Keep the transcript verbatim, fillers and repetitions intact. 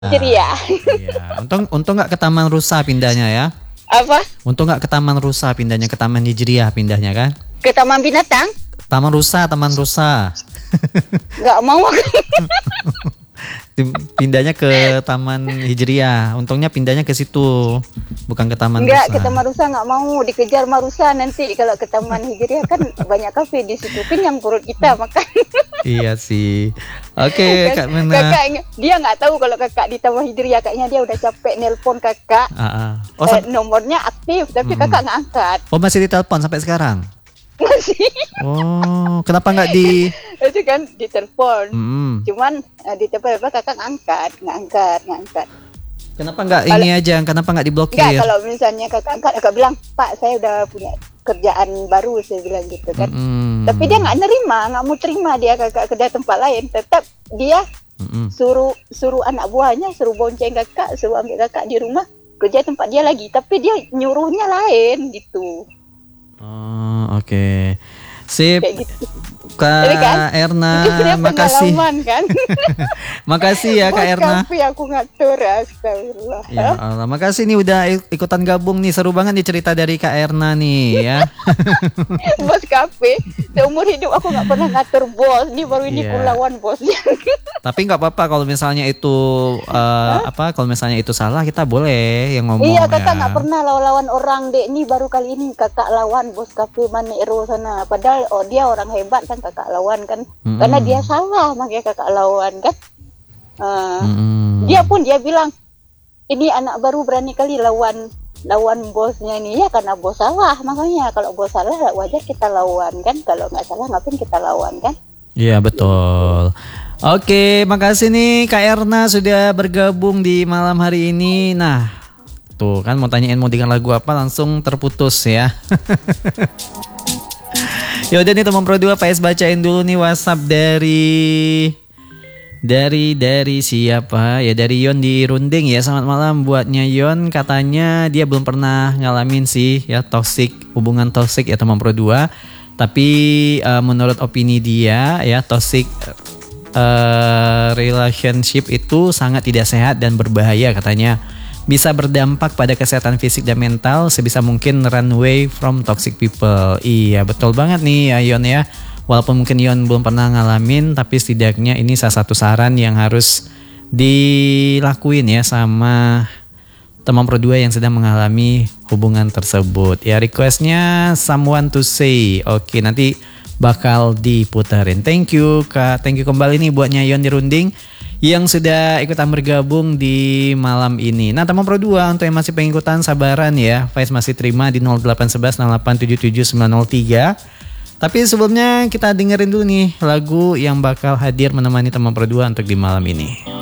Ceria. Iya. Untung untung nggak ke Taman Rusa pindahnya ya. Apa? Untung nggak ke Taman Rusa pindahnya, ke Taman Hijriah pindahnya kan? Ke Taman Binatang? Taman Rusa, Taman Rusa. Nggak mau aku. Pindahnya ke Taman Hijriah. Untungnya pindahnya ke situ, bukan ke Taman Nggak, Rusa. ke Taman Rusa nggak mau, dikejar Marusa nanti. Kalau ke Taman Hijriah kan banyak kafe di situ, kenyang perut kita makan. Iya sih. Oke, Kak Mena. Kakaknya, dia nggak tahu kalau kakak di Taman Hijriah, kakaknya dia udah capek nelpon kakak. Ah, ah. Oh, eh, sam- nomornya aktif, tapi Mm-mm. kakak nggak angkat. oh masih ditelepon sampai sekarang. Masih. Oh, kenapa nggak di? Itu kan ditelepon. Mm-mm. Cuman uh, di telepon kakak nggak angkat, nggak angkat, nggak angkat. Kenapa nggak ini aja? Kenapa nggak diblokir? Enggak, kalau misalnya kakak angkat, kakak bilang, Pak, saya udah punya kerjaan baru, saya bilang gitu kan. Mm-mm. Tapi dia nggak nerima, nggak mau terima dia kakak kerja tempat lain. Tetap dia Mm-mm. suruh suruh anak buahnya, suruh bonceng kakak, suruh ambil kakak di rumah, kerja tempat dia lagi. Tapi dia nyuruhnya lain gitu. Oh, oke. Sip. Kayak gitu. Kak Jadi kan, Erna, itu punya makasih. pengalaman kan. Makasih ya Kak Bos Erna. kafe aku ngatur, astagfirullah. Ya Allah, makasih nih udah ik- ikutan gabung nih. Seru banget nih cerita dari Kak Erna nih ya. Bos kafe, seumur hidup aku nggak pernah ngatur bos. Ini baru ini Iya. aku lawan bosnya. Tapi nggak apa-apa kalau misalnya itu eh, apa? Kalau misalnya itu salah kita boleh yang ngomong Iya, kakak ya. nggak pernah lawan-lawan orang dek. Ini baru kali ini kakak lawan bos kafe Manero sana. Padahal oh dia orang hebat kan, kakak lawan kan. Mm-mm. Karena dia salah makanya kakak lawan kan. Uh, Mm-mm. Dia pun dia bilang ini anak baru berani kali lawan lawan bosnya nih ya, karena bos salah. Makanya kalau bos salah wajar kita lawan kan. Kalau nggak salah ngapain kita lawan kan? Iya betul. Oke, makasih nih Kak Erna sudah bergabung di malam hari ini. Nah, tuh kan mau tanyain mau dengan lagu apa langsung terputus ya. Ya udah nih teman Pro dua, P S bacain dulu nih WhatsApp dari dari dari siapa? Ya dari Yon di Runding ya. Selamat malam buatnya Yon, katanya dia belum pernah ngalamin sih ya toxic, hubungan toxic ya teman Pro dua. Tapi uh, menurut opini dia ya toxic uh, relationship itu sangat tidak sehat dan berbahaya katanya. Bisa berdampak pada kesehatan fisik dan mental, sebisa mungkin run away from toxic people. Iya betul banget nih Yon ya. Walaupun mungkin Yon belum pernah ngalamin, tapi setidaknya ini salah satu saran yang harus dilakuin ya sama teman Pro dua yang sedang mengalami hubungan tersebut. Ya requestnya someone to say. Oke nanti bakal diputerin. Thank you Kak, thank you kembali nih buatnya Yon di Runding yang sudah ikutan bergabung di malam ini. Nah teman Pro dua untuk yang masih pengikutan sabaran ya, Faiz masih terima di nol delapan satu satu nol delapan tujuh tujuh sembilan nol tiga. Tapi sebelumnya kita dengerin dulu nih lagu yang bakal hadir menemani teman Pro dua untuk di malam ini.